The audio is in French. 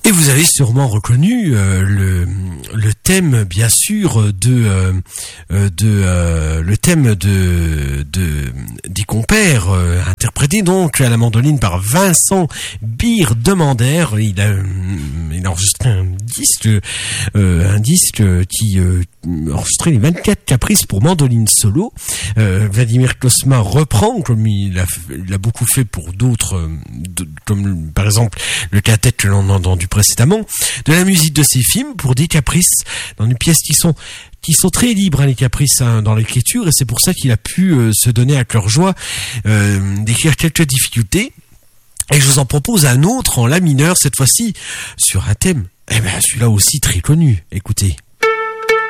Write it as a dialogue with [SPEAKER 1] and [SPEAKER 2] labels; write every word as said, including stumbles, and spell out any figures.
[SPEAKER 1] Et vous avez sûrement reconnu euh, le le thème, bien sûr, de euh, de euh, le thème de de des compères, euh, interprété donc à la mandoline par Vincent Bierdemander. Il a il a enregistré un disque euh, un disque qui euh, enregistrait les vingt-quatre caprices pour mandoline solo. Euh, Vladimir Cosma reprend, comme il a il a beaucoup fait pour d'autres, euh, de, comme par exemple le quartet que l'on a entendu précédemment, de la musique de ces films pour des caprices dans des pièces qui sont qui sont très libres, hein, les caprices, hein, dans l'écriture, et c'est pour ça qu'il a pu euh, se donner à cœur joie euh, d'écrire quelques difficultés. Et je vous en propose un autre en la mineur, cette fois-ci sur un thème, eh ben celui-là aussi très connu. Écoutez.